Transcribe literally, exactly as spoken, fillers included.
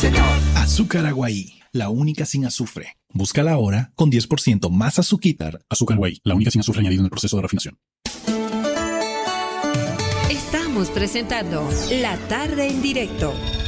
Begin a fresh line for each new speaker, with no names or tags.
señor.
Azúcar Aguaí, la única sin azufre. Búscala ahora con diez por ciento más azuquitar.
Azúcar Aguaí, la única sin azufre añadido en el proceso de refinación.
Estamos presentando La Tarde en Directo